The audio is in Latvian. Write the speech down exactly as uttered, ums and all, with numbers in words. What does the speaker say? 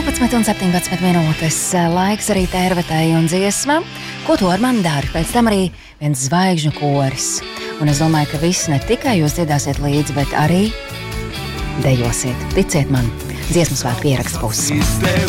divpadsmit un septiņpadsmit minūtes. Laiks arī tērvetai un dziesmām. Ko tu ar mani dari? Pēc tam arī viens zvaigžņu koris. Un es domāju, ka visi ne tikai jūs dziedāsiet līdzi, bet arī dejosiet. Ticiet man, dziesmu svētku ieraksts puses.